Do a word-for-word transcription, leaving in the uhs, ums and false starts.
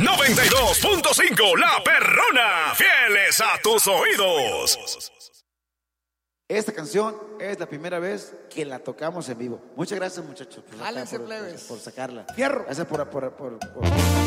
noventa y dos punto cinco, La Perrona, fieles a tus oídos. Esta canción es la primera vez que la tocamos en vivo. Muchas gracias, muchachos, por, Jálense, por- plebes. por sacarla. Fierro. Gracias por, por, por- por-